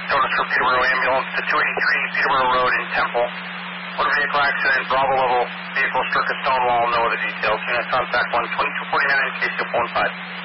Notice for Peterborough ambulance to 283 Peterborough Road in Temple. Motor vehicle accident, Bravo level, vehicle struck a stone wall, no other details. Unit contact 12249, case 15.